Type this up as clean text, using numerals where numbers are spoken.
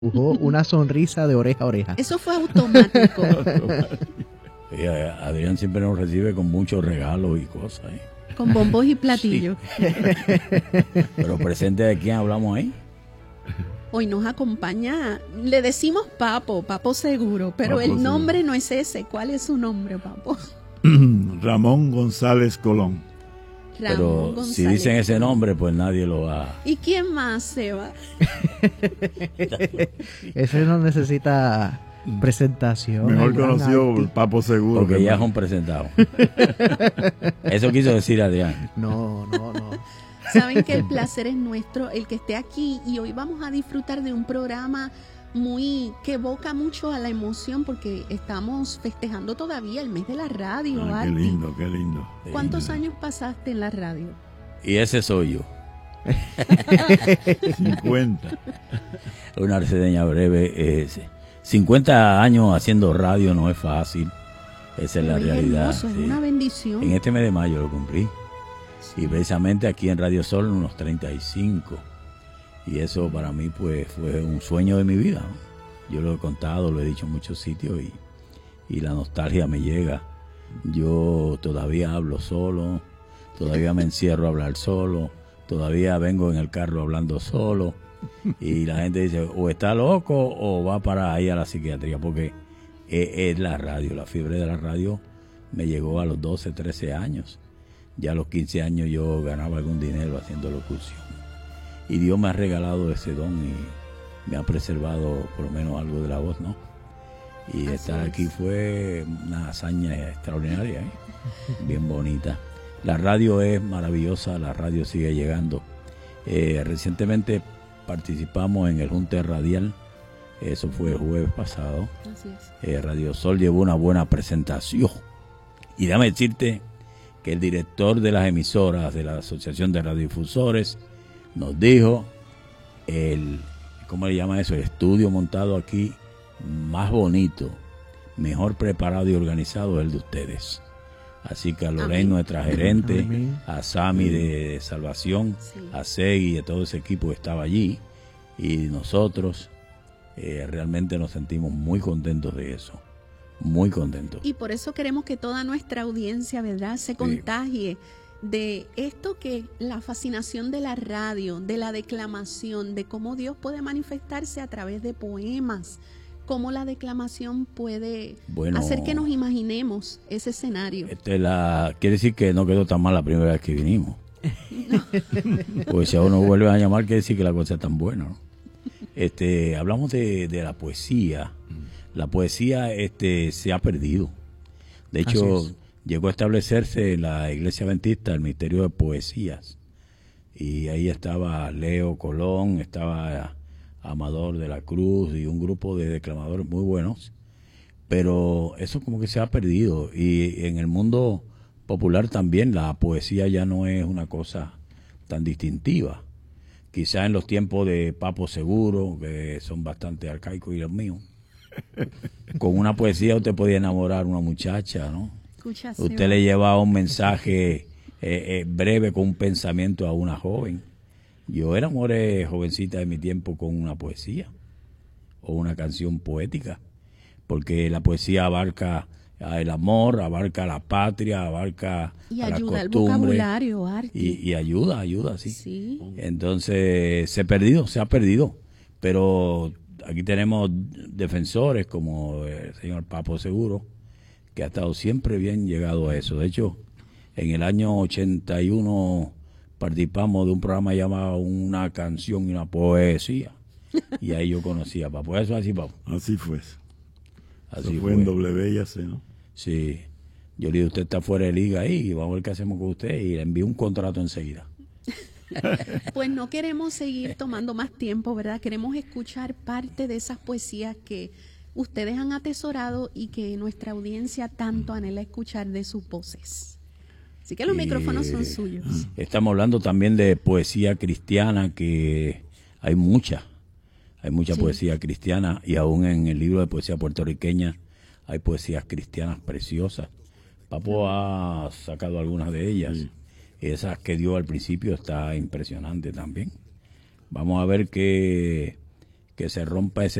dibujó una sonrisa de oreja a oreja. Eso fue automático. Sí, Adrián siempre nos recibe con muchos regalos y cosas. Con bombos y platillos. Sí. Pero presente de quién hablamos ahí. Hoy nos acompaña, le decimos Papo seguro, pero Papo el nombre seguro. no es ese. ¿Cuál es su nombre, Papo? Ramón González Colón. Ramón Pero González. si dicen ese nombre, pues nadie lo va. ¿Y quién más, Seba? Ese no necesita presentación. Mejor gran conocido por artista. Papo Seguro. Porque que ya es más. un presentado. Eso quiso decir Adrián. No. Saben que el placer es nuestro, el que esté aquí, y hoy vamos a disfrutar de un programa que evoca mucho a la emoción, porque estamos festejando todavía el mes de la radio. Ah, qué Arti. lindo, qué lindo. ¿Cuántos años pasaste en la radio? Y ese soy yo. 50. Una reseña breve. 50 años haciendo radio no es fácil. Esa es la Muy realidad. hermoso, es sí. una bendición. En este mes de mayo lo cumplí. Y precisamente aquí en Radio Sol unos 35. Y eso para mí pues fue un sueño de mi vida, ¿no? Yo lo he contado, lo he dicho en muchos sitios y la nostalgia me llega. Yo todavía hablo solo, todavía me encierro a hablar solo, todavía vengo en el carro hablando solo. Y la gente dice, o está loco o va para ahí a la psiquiatría, porque es la radio, la fiebre de la radio me llegó a los 12, 13 años. Ya a los 15 años yo ganaba algún dinero haciendo locución. Y Dios me ha regalado ese don y me ha preservado por lo menos algo de la voz, ¿no? Y Así estar es. aquí fue una hazaña extraordinaria, bien bonita. La radio es maravillosa, la radio sigue llegando. Recientemente participamos en el Junte Radial, eso fue el jueves pasado. Así es. Radio Sol llevó una buena presentación. Y déjame decirte que el director de las emisoras de la Asociación de Radiodifusores nos dijo ¿cómo le llama eso? El estudio montado aquí más bonito, mejor preparado y organizado es el de ustedes. Así que a Lorena, Amén. nuestra gerente, Amén. a Sami de Salvación, Sí. a Segui y a todo ese equipo que estaba allí, y nosotros realmente nos sentimos muy contentos de eso, muy contentos. Y por eso queremos que toda nuestra audiencia, ¿verdad?, se contagie de esto, que la fascinación de la radio, de la declamación, de cómo Dios puede manifestarse a través de poemas, cómo la declamación puede hacer que nos imaginemos ese escenario. Quiere decir que no quedó tan mal la primera vez que vinimos. Porque si a uno vuelve a llamar, quiere decir que la cosa es tan buena, ¿no? Hablamos de la poesía. La poesía se ha perdido. De hecho, llegó a establecerse en la Iglesia Adventista el Ministerio de Poesías. Y ahí estaba Leo Colón, estaba Amador de la Cruz y un grupo de declamadores muy buenos. Pero eso como que se ha perdido. Y en el mundo popular también la poesía ya no es una cosa tan distintiva. Quizá en los tiempos de Papo Seguro, que son bastante arcaicos y los míos, con una poesía usted podía enamorar a una muchacha, ¿no? Escucha, Usted Seba. le llevaba un mensaje breve con un pensamiento a una joven. Yo enamoré jovencita de mi tiempo con una poesía o una canción poética, porque la poesía abarca el amor, abarca la patria, abarca Y a la ayuda al costumbre, vocabulario, Arti. y ayuda, sí. Sí. Entonces se ha perdido, pero aquí tenemos defensores como el señor Papo Seguro, que ha estado siempre bien llegado a eso. De hecho, en el año 81 participamos de un programa llamado Una Canción y una Poesía, y ahí yo conocí a Papo. Eso así, Papo. Así fue. Así Eso fue en WIAC, ¿no? Sí. Yo le dije, usted está fuera de liga ahí, y vamos a ver qué hacemos con usted, y le envié un contrato enseguida. Pues no queremos seguir tomando más tiempo, ¿verdad? Queremos escuchar parte de esas poesías que ustedes han atesorado y que nuestra audiencia tanto anhela escuchar de sus voces. Así que los micrófonos son suyos. Estamos hablando también de poesía cristiana, que hay mucha Sí. poesía cristiana, y aún en el libro de poesía puertorriqueña hay poesías cristianas preciosas. Papo ha sacado algunas de ellas. Sí. Esas que dio al principio está impresionante también. Vamos a ver qué que se rompa ese